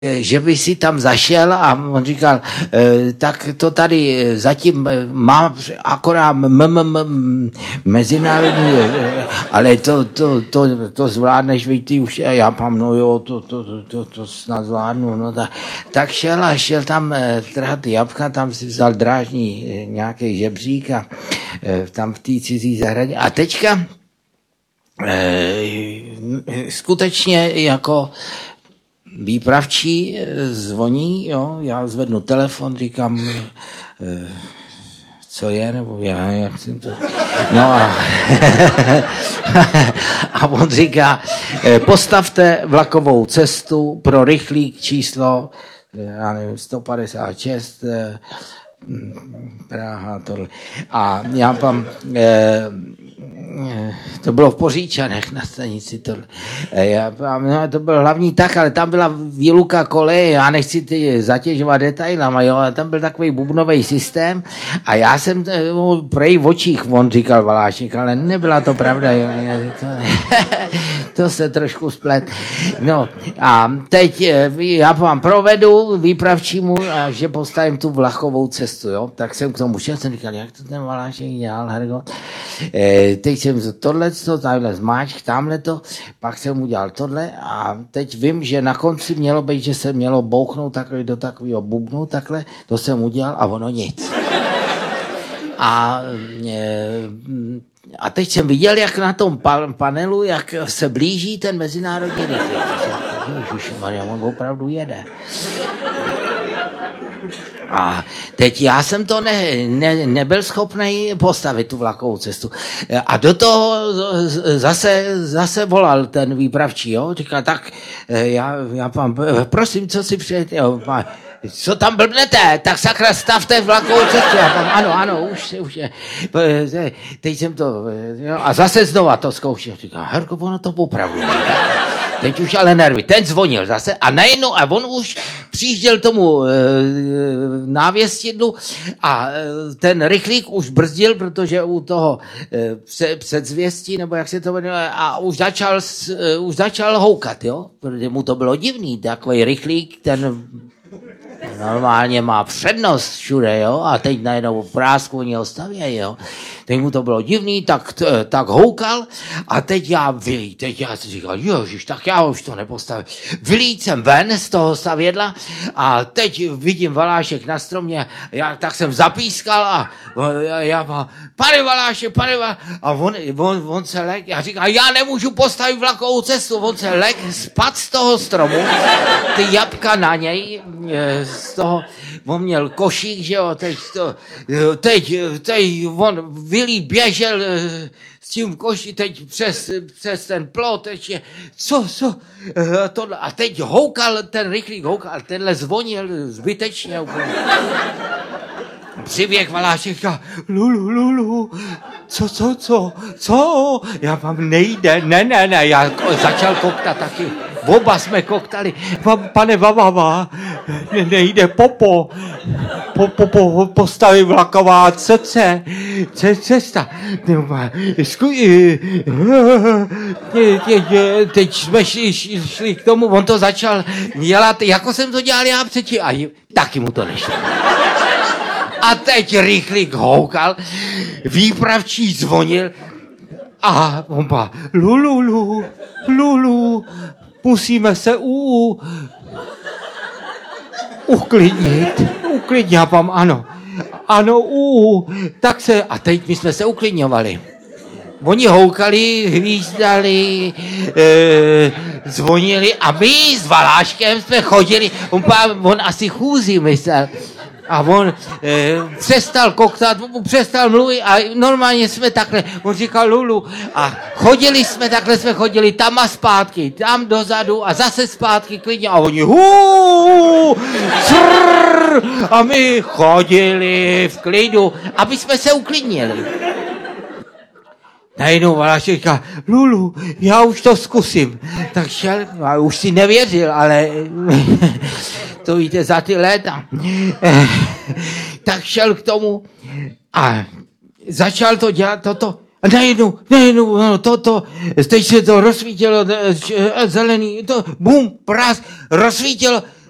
že by si tam zašel a on říkal, tak to tady zatím má akorát mezinárodní, ale to zvládneš, víš, ty už, já mám, no jo, to snad zvládnu, no tak šel tam trhat jabka, tam si vzal drážní nějaký žebřík a tam v té cizí zahradě a teďka skutečně jako výpravčí zvoní, jo, já zvednu telefon, říkám, co je, nebo jak jsem to... No a on říká, postavte vlakovou cestu pro rychlík číslo, já nevím, 156, Praha, tohle. A já tam... to bylo v Poříčanech na stanici tohle. No, to byl hlavní tak, ale tam byla výluka koleje, já nechci ty zatěžovat detailama, jo, ale tam byl takový bubnový systém a já jsem prej v očích, on říkal Valášek, ale nebyla to pravda, jo, to se trošku splet. No a teď já vám provedu výpravčímu, že postavím tu vlakovou cestu, jo, tak jsem k tomu šel, jsem říkal, jak to ten Valášek dělal, Hergot. Teď jsem tohleto, tadyhle zmáčk, tamhleto, pak jsem udělal tohle a teď vím, že na konci mělo být, že se mělo bouchnout takhle do takového bubnu, takhle, to jsem udělal a ono nic. A teď jsem viděl, jak na tom panelu, jak se blíží ten mezinárodní rychlík. Ježišmarja, on opravdu jede. A teď já jsem to nebyl schopný postavit, tu vlakovou cestu. A do toho zase volal ten výpravčí, jo? Říkal, tak já vám, prosím, co si přijete, jo? Co tam blbnete, tak sakra stavte vlakovou cestu. Já vám, ano, už je. Teď jsem to, jo? A zase znova to zkoušel. Říkal, Herko, ono to opravdu nejde. Teď už ale nervy. Ten zvonil zase a najednou a on už přijížděl tomu návěstidlu a ten rychlík už brzdil, protože u toho předzvěstí, nebo jak se to jmenuje, a už začal houkat, jo? Protože mu to bylo divný, takový rychlík, ten normálně má přednost všude, jo, a teď najednou prásku oni ho stavějí, jo. Teď mu to bylo divný, tak houkal a teď já si říkal, ježiš, tak já už to nepostavím. Vylít jsem ven z toho stavědla a teď vidím Valášek na stromě, tak jsem zapískal a já pane Valášek, a on se lek, já říkám, já nemůžu postavit vlakovou cestu, on se lek, spadl z toho stromu, ty jabka na něj, z toho, on měl košík, že jo, teď on Vili běžel s tím koší teď přes ten plot, ještě, co, tohle, a teď houkal, ten rychlík houkal, tenhle zvonil zbytečně úplně. Přiběh Valášek a Lulu, co? Já vám nejde, ne, já začal koktat taky. Oba jsme koktali, pane Vavava, nejde popo, postaví vlaková cesta. Teď jsme šli k tomu, on to začal dělat, jako jsem to dělal já předtím, a taky mu to nešlo. A teď rychlík houkal, výpravčí zvonil a on pa, Lulu, musíme se uklidnit, já vám, ano, tak se, a teď my jsme se uklidňovali. Oni houkali, hvízdali, zvonili a my s Valáškem jsme chodili, on asi chůzí myslel. A on přestal koktat, přestal mluvit a normálně jsme takhle, on říkal Lulu a jsme chodili tam a zpátky, tam dozadu a zase zpátky klidně a oni a my chodili v klidu, aby jsme se uklidnili. Najednou Valášek říká, Lulu, já už to zkusím. Tak šel, a už si nevěřil, ale to víte za ty léta. Tak šel k tomu a začal to dělat toto. A najednou, teď se to rozsvítilo, zelený, to bum, prás, rozsvítilo